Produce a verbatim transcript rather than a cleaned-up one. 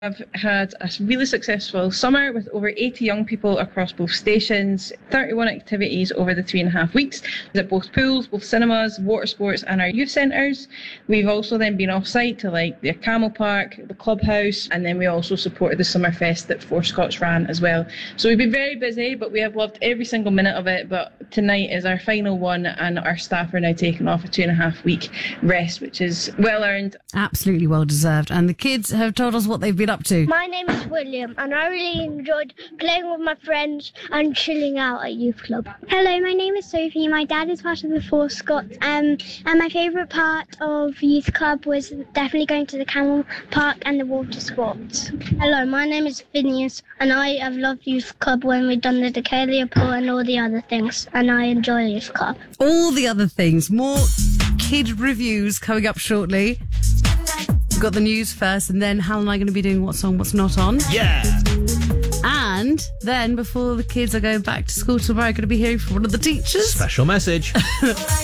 I've had a really successful summer with over eighty young people across both stations, thirty-one activities over the three and a half weeks at both pools, both cinemas, water sports and our youth centres. We've also then been off-site to like the Camel Park, the Clubhouse, and then we also supported the Summerfest that Four Scots ran as well. So we've been very busy, but we have loved every single minute of it. But tonight is our final one and our staff are now taking off a two and a half week rest, which is well earned. Absolutely well deserved. And the kids have told us what they've been up to. My name is William and I really enjoyed playing with my friends and chilling out at youth club. Hello, my name is Sophie. My dad is part of the Four Scots, um, and my favourite part of youth club was definitely going to the Camel Park and the water sports. Hello, my name is Phineas and I have loved youth club when we've done the Decalia pool and all the other things, and I enjoy youth club. All the other things. More kid reviews coming up shortly. We've got the news first, and then Hal and I are going to be doing what's on, what's not on. Yeah. And then, before the kids are going back to school tomorrow, I'm going to be hearing from one of the teachers. Special message.